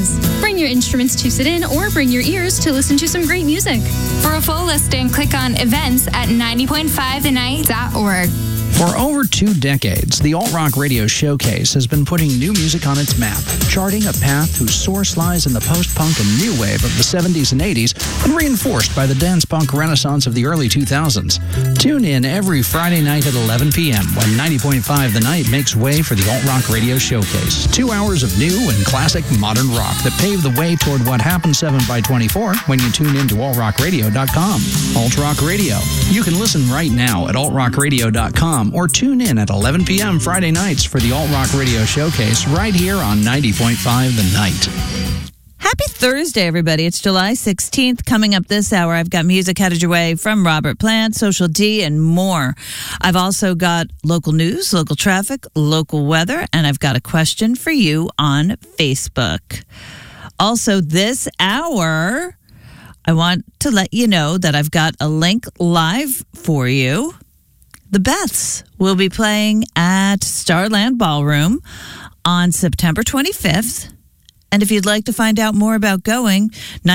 jazz. Bring your instruments to sit in or bring your ears to listen to some great music. For a full listing, click on events at 90.5thenight.org. For over 2 decades, the Alt Rock Radio Showcase has been putting new music on its map, charting a path whose source lies in the post-punk and new wave of the 70s and 80s and reinforced by the dance-punk renaissance of the early 2000s. Tune in every Friday night at 11 p.m. when 90.5 The Night makes way for the Alt Rock Radio Showcase. 2 hours of new and classic modern rock that pave the way toward what happens 7x24 when you tune in to altrockradio.com. Alt Rock Radio. You can listen right now at altrockradio.com or tune in at 11 p.m. Friday nights for the Alt Rock Radio Showcase right here on 90.5 The Night. Happy Thursday, everybody. It's July 16th. Coming up this hour, I've got music headed your way from Robert Plant, Social D, and more. I've also got local news, local traffic, local weather, and I've got a question for you on Facebook. Also, this hour, I want to let you know that I've got a link live for you. The Beths will be playing at Starland Ballroom on September 25th. And if you'd like to find out more about going,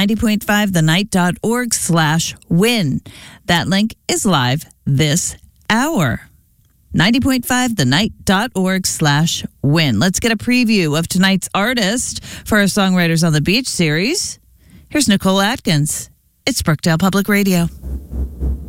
90.5thenight.org/win. That link is live this hour. 90.5thenight.org/win. Let's get a preview of tonight's artist for our Songwriters on the Beach series. Here's Nicole Atkins. It's Brookdale Public Radio.